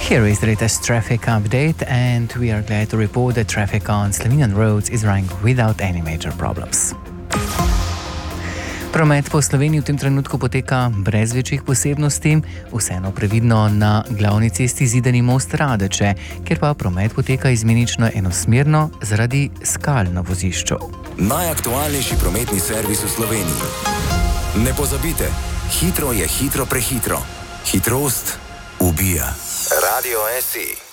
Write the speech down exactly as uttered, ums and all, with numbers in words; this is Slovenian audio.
Here is the latest traffic update, and we are glad to report that traffic on Slovenian roads is running without any major problems. Promet po Sloveniji v tem trenutku poteka brez večjih posebnosti, vseeno previdno na glavni cesti Zidani Most Radeče, kjer pa promet poteka izmenično enosmerno zaradi skal na vozišču. Najaktualnejši prometni servis v Sloveniji. Ne pozabite, hitro je hitro prehitro. Hitrost ubija. Radio S I.